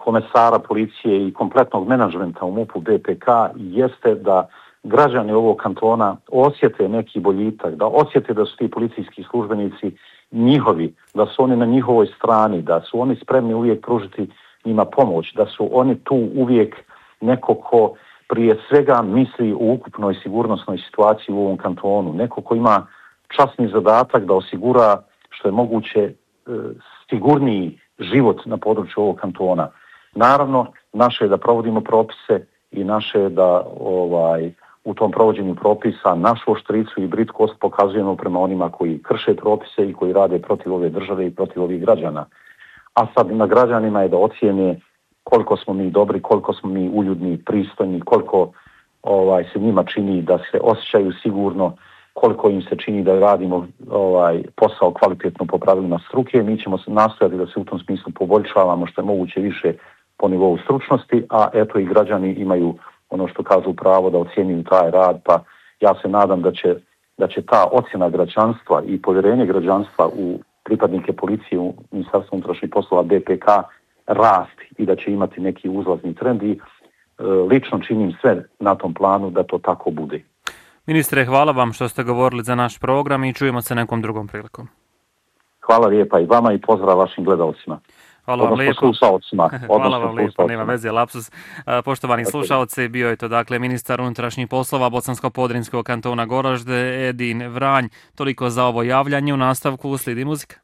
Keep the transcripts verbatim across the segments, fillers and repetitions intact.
komesara policije i kompletnog menadžmenta u MUP-u B P K jeste da građani ovog kantona osjete neki boljitak, da osjete da su ti policijski službenici njihovi, da su oni na njihovoj strani, da su oni spremni uvijek pružiti njima pomoć, da su oni tu uvijek neko ko prije svega misli u ukupnoj sigurnosnoj situaciji u ovom kantonu, neko ko ima časni zadatak da osigura što je moguće e, sigurniji život na području ovog kantona. Naravno, naše je da provodimo propise i naše je da ovaj, u tom provođenju propisa našu oštricu i britkost pokazujemo prema onima koji krše propise i koji rade protiv ove države i protiv ovih građana. A sad na građanima je da ocijene koliko smo mi dobri, koliko smo mi uljudni, pristojni, koliko ovaj, se njima čini da se osjećaju sigurno, koliko im se čini da radimo ovaj, posao kvalitetno po pravilima struke. Mi ćemo nastojati da se u tom smislu poboljšavamo što je moguće više po nivou stručnosti, a eto i građani imaju ono što kažu pravo da ocjenjuju taj rad, pa ja se nadam da će, da će ta ocjena građanstva i povjerenje građanstva u pripadnike policije u Ministarstvu unutrašnjih poslova B P K rasti i da će imati neki uzlazni trend i e, lično činim sve na tom planu da to tako bude. Ministre, hvala vam što ste govorili za naš program i čujemo se nekom drugom prilikom. Hvala lijepa i vama i pozdrav vašim gledalcima. Hvala vam lijepo. Slušalcima. Hvala vam lijepo, nema veze, lapsus. Poštovani slušalci, bio je to dakle ministar unutrašnjih poslova Bosansko-Podrinjskog kantona Goražde, Edin Vranj. Toliko za ovo javljanje, u nastavku slijedi muzika.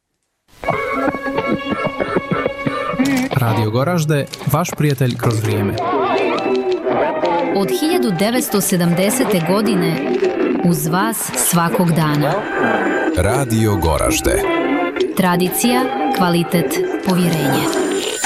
Radio Goražde, vaš prijatelj kroz vrijeme. Od hiljadu devetsto sedamdesete. godine uz vas svakog dana. Radio Goražde. Tradicija, kvalitet, povjerenje.